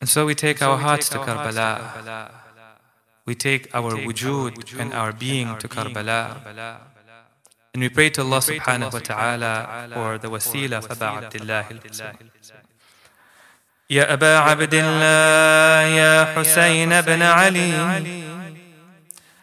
And so we take our hearts to Karbala. We take our wujud and our being to Karbala. And we pray to Allah subhanahu wa ta'ala for the wasila of Aba Abdullah al-Husayn. يا أبا عبد الله يا حسين بن علي